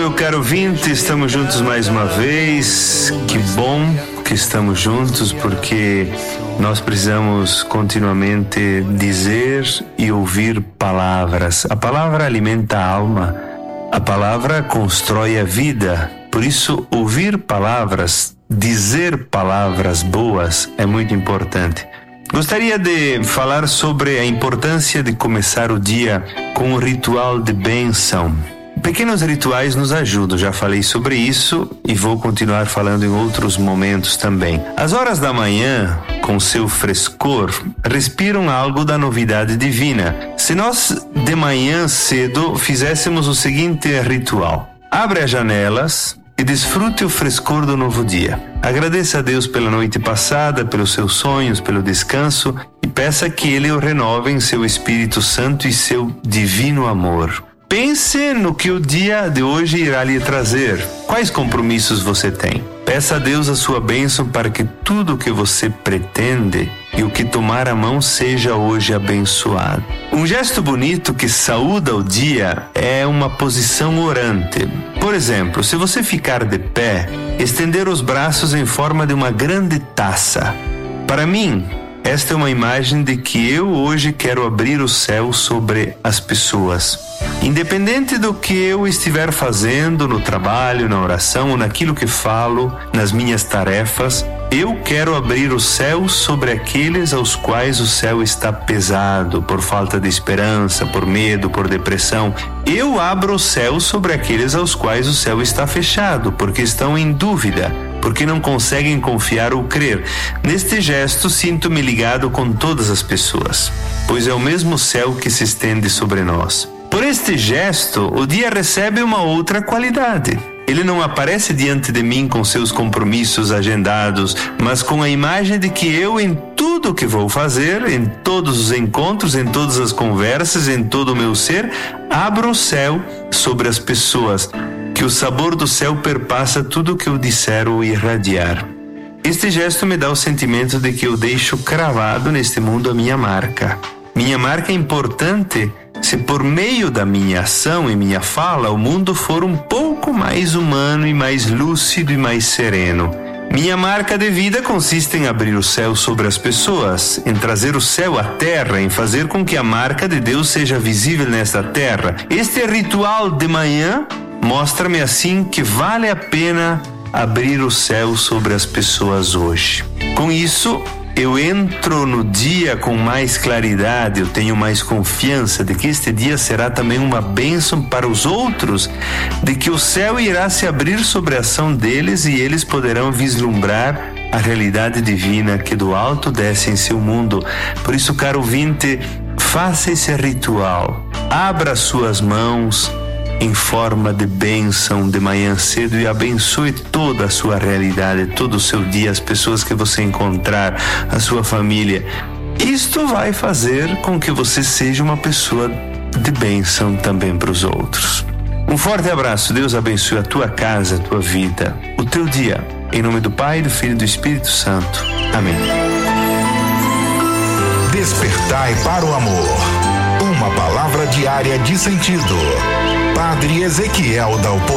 meu caro ouvinte, estamos juntos mais uma vez. Que bom que estamos juntos, porque nós precisamos continuamente dizer e ouvir palavras. A palavra alimenta a alma, a palavra constrói a vida. Por isso, ouvir palavras, dizer palavras boas é muito importante. Gostaria de falar sobre a importância de começar o dia com um ritual de bênção. Pequenos rituais nos ajudam, já falei sobre isso e vou continuar falando em outros momentos também. As horas da manhã, com seu frescor, respiram algo da novidade divina. Se nós de manhã cedo fizéssemos o seguinte ritual: abre as janelas e desfrute o frescor do novo dia. Agradeça a Deus pela noite passada, pelos seus sonhos, pelo descanso e peça que Ele o renove em seu Espírito Santo e seu divino amor. Pense no que o dia de hoje irá lhe trazer. Quais compromissos você tem? Peça a Deus a sua bênção para que tudo o que você pretende e o que tomar a mão seja hoje abençoado. Um gesto bonito que saúda o dia é uma posição orante. Por exemplo, se você ficar de pé, estender os braços em forma de uma grande taça. Para mim, esta é uma imagem de que eu hoje quero abrir o céu sobre as pessoas. Independente do que eu estiver fazendo no trabalho, na oração ou naquilo que falo, nas minhas tarefas, eu quero abrir o céu sobre aqueles aos quais o céu está pesado, por falta de esperança, por medo, por depressão. Eu abro o céu sobre aqueles aos quais o céu está fechado, porque estão em dúvida, porque não conseguem confiar ou crer. Neste gesto, sinto-me ligado com todas as pessoas, pois é o mesmo céu que se estende sobre nós. Por este gesto, o dia recebe uma outra qualidade. Ele não aparece diante de mim com seus compromissos agendados, mas com a imagem de que eu, em tudo o que vou fazer, em todos os encontros, em todas as conversas, em todo o meu ser, abro o céu sobre as pessoas, que o sabor do céu perpassa tudo o que eu disser ou irradiar. Este gesto me dá o sentimento de que eu deixo cravado neste mundo a minha marca. Minha marca é importante se por meio da minha ação e minha fala o mundo for um pouco mais humano e mais lúcido e mais sereno. Minha marca de vida consiste em abrir o céu sobre as pessoas, em trazer o céu à terra, em fazer com que a marca de Deus seja visível nesta terra. Este ritual de manhã mostra-me assim que vale a pena abrir o céu sobre as pessoas hoje. Com isso, eu entro no dia com mais claridade, eu tenho mais confiança de que este dia será também uma bênção para os outros, de que o céu irá se abrir sobre a ação deles e eles poderão vislumbrar a realidade divina que do alto desce em seu mundo. Por isso, caro ouvinte, faça esse ritual, abra suas mãos em forma de bênção de manhã cedo e abençoe toda a sua realidade, todo o seu dia, as pessoas que você encontrar, a sua família. Isto vai fazer com que você seja uma pessoa de bênção também para os outros. Um forte abraço, Deus abençoe a tua casa, a tua vida, o teu dia. Em nome do Pai, do Filho e do Espírito Santo. Amém. Despertai para o amor. Uma palavra diária de sentido. Padre Ezequiel Dalpo.